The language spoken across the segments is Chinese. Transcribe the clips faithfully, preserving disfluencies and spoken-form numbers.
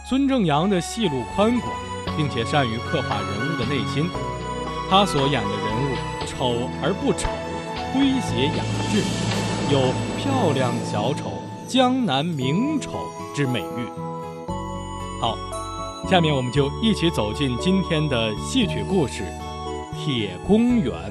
孙正阳的戏路宽广，并且善于刻画人物的内心。他所演的人物丑而不丑，诙谐雅致，有漂亮小丑、江南名丑之美誉。好，下面我们就一起走进今天的戏曲故事《铁公园》。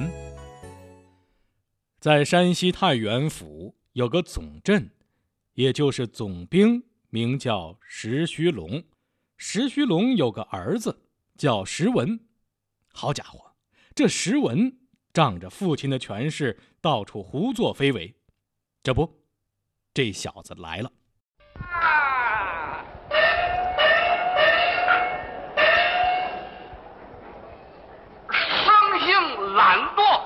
在山西太原府有个总镇，也就是总兵，名叫石须龙。石须龙有个儿子叫石文。好家伙，这石文仗着父亲的权势，到处胡作非为。这不，这小子来了。 啊！生性懒惰，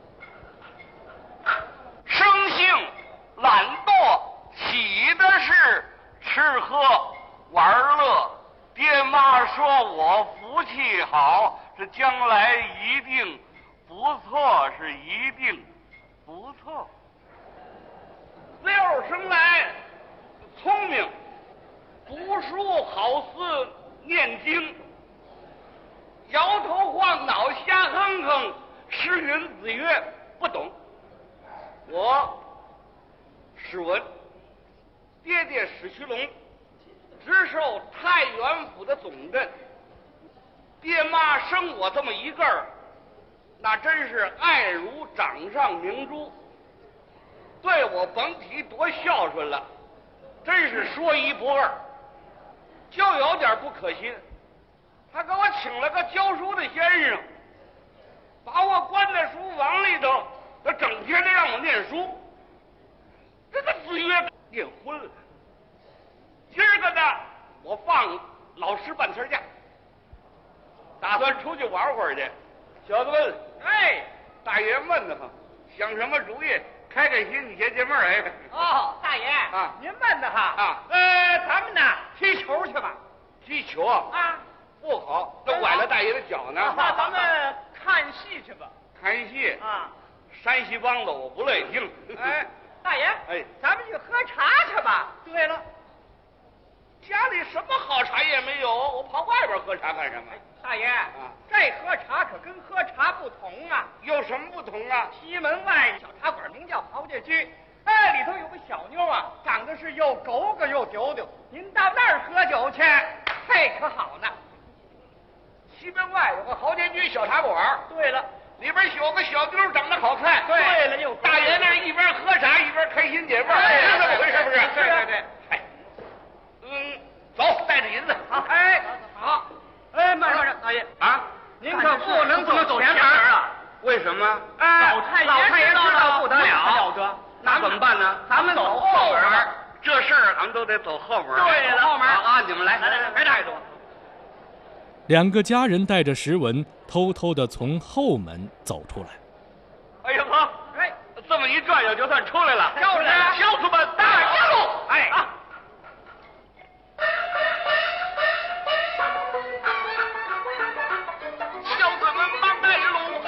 生性懒惰，起的是吃喝玩乐。爹妈说我福气好，这将来一定不错，是一定不错。六生来聪明，读书好似念经，摇头晃脑瞎哼哼，诗云子曰不懂。我史文，爹爹史须龙，直受太原府的总镇。爹妈生我这么一个儿，那真是爱如掌上明珠，对我甭提多孝顺了，真是说一不二。就有点不可信，他给我请了个教书的先生，把我关在书房里头，他整天的让我念书。这个子曰念昏了。今儿个呢，我放老师半天假，打算出去玩会儿去。小子们，哎，大爷闷得慌，想什么主意？开开心，你解解闷儿。哎， 哦，大爷啊， 您闷得哈啊？ 呃，咱们呢踢球去吧。 踢球啊？ 啊， 不好，这崴了大爷的脚呢。 那咱们看戏去吧。 看戏啊？ 山西梆子我不乐意听。 哎，大爷， 哎， 咱们去喝茶去吧。对了， 家里什么好茶也没有，我跑外边喝茶干什么？ 大爷啊， 这喝茶可跟喝茶不同啊。 有什么不同啊？ 西门外小茶馆名叫豪家居，哎，里头有个小妞啊，长得是又狗狗又丢丢。您到那儿喝酒去，嘿，可好呢。 西门外有个豪家居小茶馆。 对了， 里边有个小妞长得好看。 对了，又大爷那一边喝茶一边开心解闷， 哎是这么回事不是？ 对对对。 哎，嗯，走，带着银子。 好，哎，好。哎，慢着慢着，大爷啊， 您可不能走走前门啊！ 为什么？ 哎，老太老太爷知道不得了， 得，那怎么办呢？ 咱们走后门， 这事儿咱们都得走后门。 对了，后门啊，你们来， 来来来，别带着我。 两个家人带着石文偷偷地从后门走出来。 哎呀呵， 哎， 这么一转悠就算出来了， 就是小组